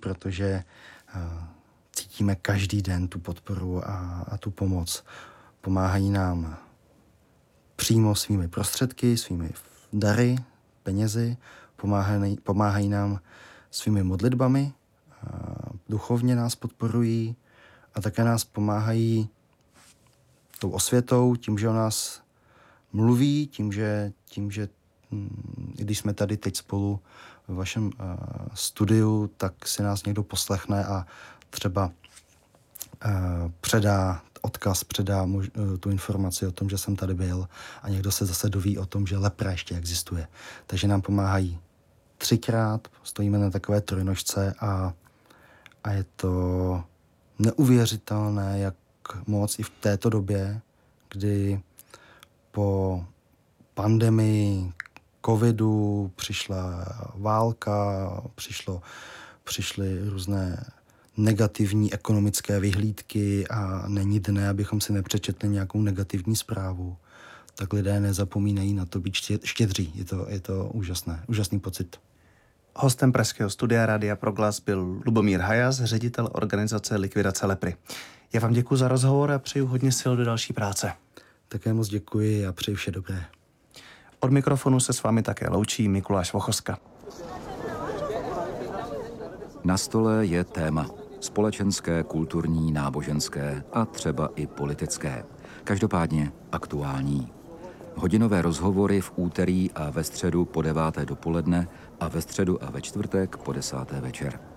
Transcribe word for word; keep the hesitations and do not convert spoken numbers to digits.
protože cítíme každý den tu podporu a, a tu pomoc. Pomáhají nám přímo svými prostředky, svými dary, penězi, pomáhají, pomáhají nám svými modlitbami, duchovně nás podporují a také nás pomáhají tou osvětou, tím, že o nás mluví, tím, že, tím, že když jsme tady teď spolu v vašem uh, studiu, tak si nás někdo poslechne a třeba uh, předá odkaz, předá muž, uh, tu informaci o tom, že jsem tady byl a někdo se zase doví o tom, že lepra ještě existuje. Takže nám pomáhají třikrát, stojíme na takové trojnožce a, a je to neuvěřitelné, jak moc i v této době, kdy po pandemii, covidu přišla válka, přišlo, přišly různé negativní ekonomické vyhlídky a není dne, abychom si nepřečetli nějakou negativní zprávu, tak lidé nezapomínají na to být štědří. Je to, je to úžasné, úžasný pocit. Hostem Pražského studia Rádia Proglas byl Lubomír Hajas, ředitel organizace Likvidace lepry. Já vám děkuji za rozhovor a přeju hodně sil do další práce. Také moc děkuji a přeji vše dobré. Od mikrofonu se s vámi také loučí Mikuláš Vochoska. Na stole je téma. Společenské, kulturní, náboženské a třeba i politické. Každopádně aktuální. Hodinové rozhovory v úterý a ve středu po deváté dopoledne a ve středu a ve čtvrtek po desáté večer.